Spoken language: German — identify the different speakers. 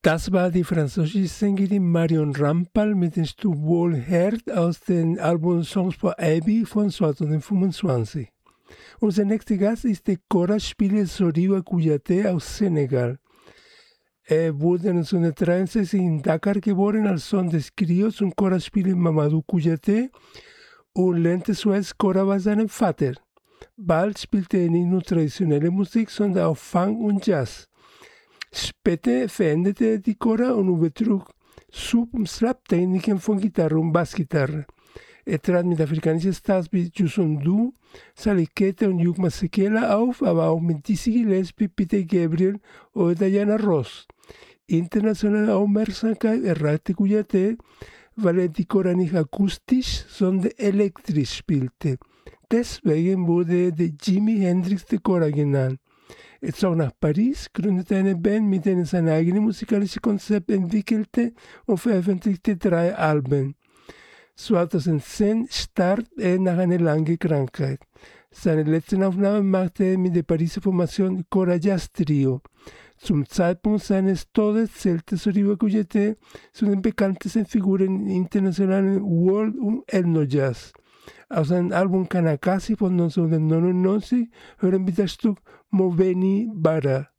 Speaker 1: Das war die französische Sängerin Marion Rampal mit dem Stück Wohlherd aus dem Album Songs for Abby von 2025. Unser nächster Gast ist der Kora-Spieler Soriba Kouyaté aus Senegal. Er wurde 1963 in Dakar geboren als Sohn des Griots und Kora-Spieler Mamadou Kouyaté und lernte zuerst Kora bei seinem Vater. Bald spielte er nicht nur traditionelle Musik, sondern auch Funk und Jazz. Später veränderte er die Kora und übertrug Sub- und Slap-Techniken von Gitarre und Bassgitarre. Er trat mit afrikanischen Stars wie Youssou N'Dour, Salif Keita und Hugh Masekela auf, aber auch mit Dizzy Gillespie, Peter Gabriel oder Diana Ross. Internationale Aufmerksamkeit erreichte Kouyaté, weil er die Kora nicht akustisch, sondern elektrisch spielte. Deswegen wurde er der Jimi Hendrix der Kora genannt. Er zog nach Paris, gründete eine Band, mit der er sein eigenes musikalisches Konzept entwickelte und veröffentlichte 3 Alben. 2010 starb er nach einer langen Krankheit. Seine letzten Aufnahmen machte er mit der Pariser Formation Kora Jazz Trio. Zum Zeitpunkt seines Todes zählte Soriba Kouyaté zu den bekanntesten Figuren im internationalen World- und Ethno-Jazz. Aus seinem Album Kanakasi von 1999 hören wir das Stück Moveni Bara.